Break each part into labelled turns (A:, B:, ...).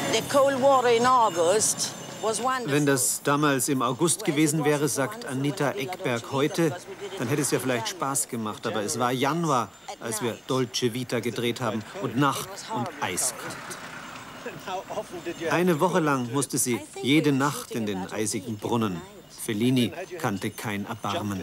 A: Wenn das damals im August gewesen wäre, sagt Anita Ekberg heute, dann hätte es ja vielleicht Spaß gemacht. Aber es war Januar, als wir Dolce Vita gedreht haben und Nacht und eiskalt. Eine Woche lang musste sie jede Nacht in den eisigen Brunnen. Fellini kannte kein Erbarmen.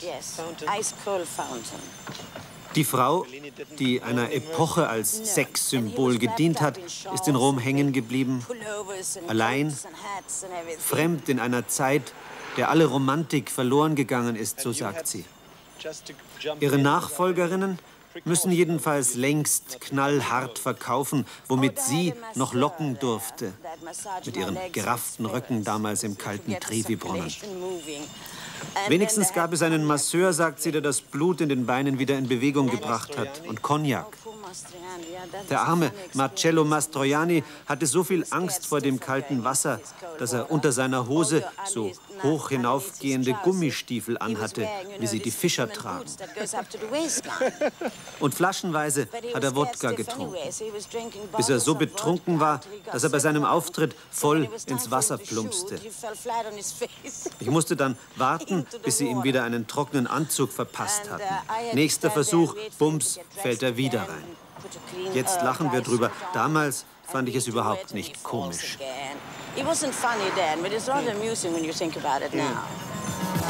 A: Die Frau, die einer Epoche als Sexsymbol gedient hat, ist in Rom hängen geblieben, allein, fremd in einer Zeit, der alle Romantik verloren gegangen ist, so sagt sie. Ihre Nachfolgerinnen müssen jedenfalls längst knallhart verkaufen, womit sie noch locken durfte, mit ihren gerafften Röcken damals im kalten Trevi-Brunnen. Wenigstens gab es einen Masseur, sagt sie, der das Blut in den Beinen wieder in Bewegung gebracht hat, und Cognac. Der arme Marcello Mastroianni hatte so viel Angst vor dem kalten Wasser, dass er unter seiner Hose so hoch hinaufgehende Gummistiefel anhatte, wie sie die Fischer tragen. Und flaschenweise hat er Wodka getrunken, bis er so betrunken war, dass er bei seinem Auftritt voll ins Wasser plumpste. Ich musste dann warten, bis sie ihm wieder einen trockenen Anzug verpasst hatten. Nächster Versuch, bums, fällt er wieder rein. Jetzt lachen wir drüber. Damals fand ich es überhaupt nicht komisch.
B: It wasn't funny then, but it's rather amusing when you think about it now.